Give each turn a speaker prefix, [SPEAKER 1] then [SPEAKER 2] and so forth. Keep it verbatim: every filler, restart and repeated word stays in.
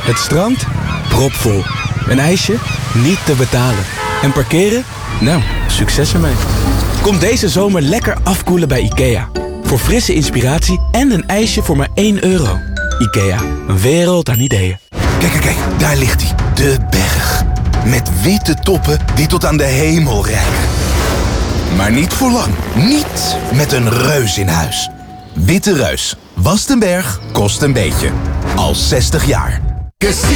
[SPEAKER 1] Het strand? Propvol. Een ijsje? Niet te betalen. En parkeren? Nou, succes ermee. Kom deze zomer lekker afkoelen bij IKEA. Voor frisse inspiratie en een ijsje voor maar één euro. IKEA, een wereld aan ideeën.
[SPEAKER 2] Kijk, kijk, kijk, daar ligt hij. De berg. Met witte toppen die tot aan de hemel reiken. Maar niet voor lang. Niet met een reus in huis. Witte Reus. Wast een berg, kost een beetje. Al zestig jaar. Casino